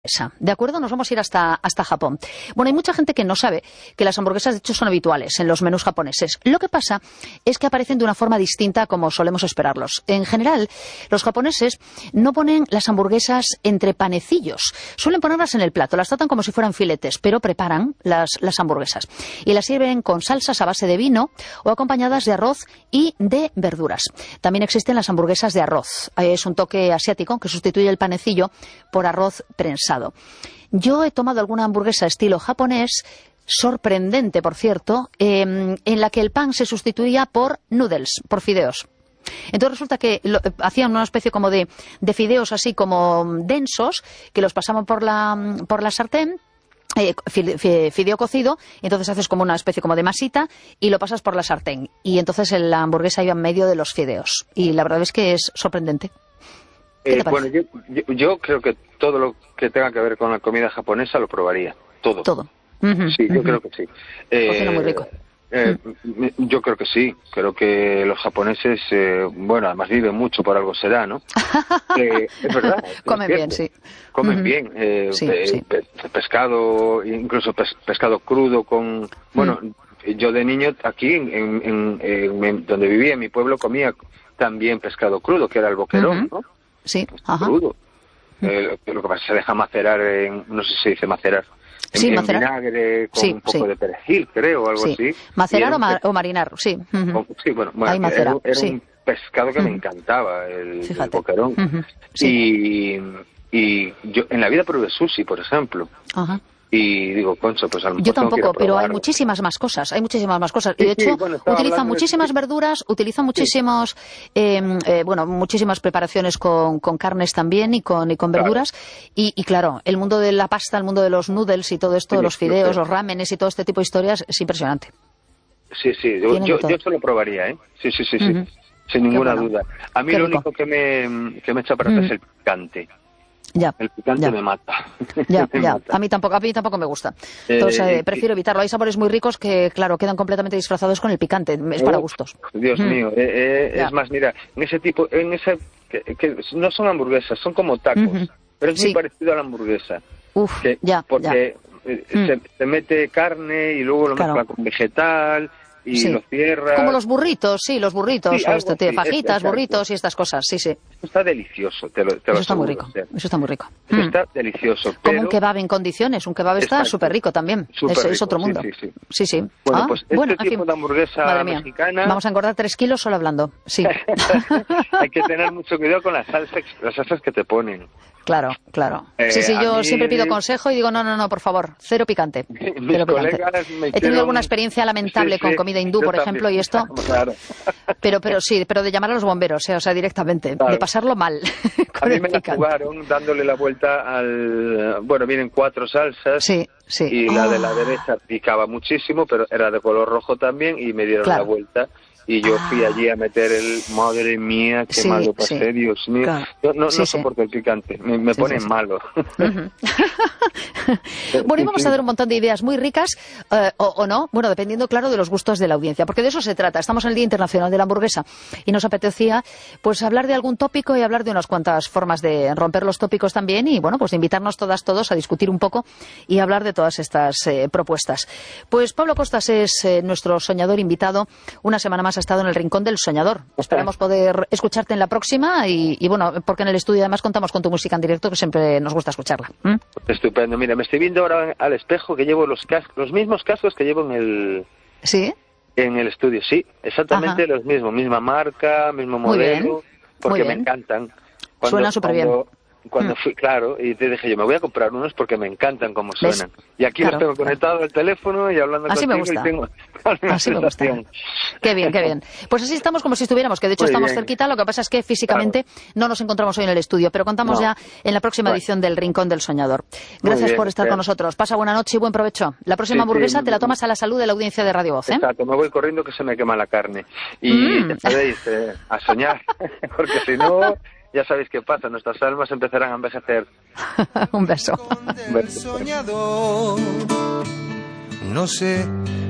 ¿De acuerdo? Nos vamos a ir hasta Japón. Bueno, hay mucha gente que no sabe que las hamburguesas de hecho son habituales en los menús japoneses. Lo que pasa es que aparecen de una forma distinta como solemos esperarlos. En general, los japoneses no ponen las hamburguesas entre panecillos. Suelen ponerlas en el plato, las tratan como si fueran filetes, pero preparan las hamburguesas. Y las sirven con salsas a base de vino o acompañadas de arroz y de verduras. También existen las hamburguesas de arroz. Es un toque asiático que sustituye el panecillo por arroz prensado. Yo he tomado alguna hamburguesa estilo japonés, sorprendente por cierto, en la que el pan se sustituía por noodles, por fideos. Entonces resulta que hacían una especie como de fideos así como densos, que los pasaban por la sartén, fideo cocido, y entonces haces como una especie como de masita y lo pasas por la sartén. Y entonces la hamburguesa iba en medio de los fideos. Y la verdad es que es sorprendente. Bueno, yo creo que todo lo que tenga que ver con la comida japonesa lo probaría. Todo. Todo. Sí, yo creo que sí. Cocina muy rico. Yo creo que sí. Creo que los japoneses, bueno, además viven mucho, por algo será, ¿no? Es verdad. Comen bien, sí. Comen bien. Pescado, incluso pescado crudo con... Bueno, yo de niño aquí, donde vivía, en mi pueblo, comía también pescado crudo, que era el boquerón, ¿no? Sí, ajá. Crudo. Lo que pasa es que se deja macerar no sé si se dice macerar, en vinagre con un poco de perejil, creo, o algo así. Macerar o marinar, sí. Sí, bueno, era un pescado que me encantaba, el boquerón. Y yo en la vida probé sushi, por ejemplo. Ajá. Y digo, concho, pues a lo mejor yo tampoco, pero hay muchísimas más cosas, Y de hecho, utilizan muchísimas verduras, utilizan muchísimos, muchísimas preparaciones con carnes también y con verduras. Y claro, el mundo de la pasta, el mundo de los noodles y todo esto, los fideos, los ramenes y todo este tipo de historias es impresionante. Sí, yo eso lo probaría, ¿eh? Sí, sin ninguna duda. A mí lo único que me echa para atrás es el picante. El picante me mata. A mí tampoco me gusta. Entonces prefiero evitarlo. Hay sabores muy ricos que, claro, quedan completamente disfrazados con el picante. Es para gustos. Dios mío. Es más, mira, que no son hamburguesas, son como tacos. Pero es muy parecido a la hamburguesa. Porque se mete carne y luego lo mezcla con vegetal. Y lo cierra. Como los burritos, fajitas, burritos y estas cosas, sí. Está delicioso, te lo Eso está muy rico. Está delicioso. Como un kebab en condiciones, un kebab está súper rico también. Es otro mundo. Sí. Bueno, pues tipo de hamburguesa mexicana... Vamos a engordar 3 kilos solo hablando, sí. Hay que tener mucho cuidado con las salsas que te ponen. Claro. Sí, yo siempre pido consejo y digo, no, por favor, cero picante. He tenido alguna experiencia lamentable con comida hindú, por ejemplo, y esto... Claro. Pero de llamar a los bomberos, o sea, directamente, de pasarlo mal. A mí me la jugaron dándole la vuelta Bueno, vienen 4 salsas. Sí. Y la de la derecha picaba muchísimo, pero era de color rojo también, y me dieron la vuelta. Y yo fui allí a meter madre mía, qué malo pasé, Dios mío. Claro. Yo no soporto el picante, me pone malo. Bueno, y vamos a dar un montón de ideas muy ricas, o no, bueno, dependiendo, claro, de los gustos de la audiencia, porque de eso se trata. Estamos en el Día Internacional de la Hamburguesa y nos apetecía, pues, hablar de algún tópico y hablar de unas cuantas formas de romper los tópicos también y, bueno, pues de invitarnos todos a discutir un poco y hablar de todas estas propuestas. Pues Pablo Costas es nuestro soñador invitado. Una semana más ha estado en el Rincón del Soñador. Esperamos poder escucharte en la próxima y bueno, porque en el estudio además contamos con tu música en directo, que siempre nos gusta escucharla. Estupendo. Mira, me estoy viendo ahora al espejo que llevo los mismos cascos que llevo en el... ¿Sí? En el estudio, sí. Exactamente los mismos. Misma marca, mismo modelo. Porque me encantan. Suena súper bien. Cuando fui, claro, y te dije yo, me voy a comprar unos porque me encantan como suenan. Y aquí los tengo conectados al teléfono y hablando contigo. Me gusta. Y tengo así me gusta. Qué bien. Pues así estamos como si estuviéramos, que de hecho estamos cerquita. Lo que pasa es que físicamente no nos encontramos hoy en el estudio, pero contamos ya en la próxima edición del Rincón del Soñador. Gracias por estar con nosotros. Pasa buena noche y buen provecho. La próxima hamburguesa te la tomas a la salud de la audiencia de Radio Voz, ¿eh? Exacto, me voy corriendo que se me quema la carne. Y ya sabéis, a soñar, porque si no... Ya sabéis qué pasa, nuestras almas empezarán a envejecer. Un beso. No sé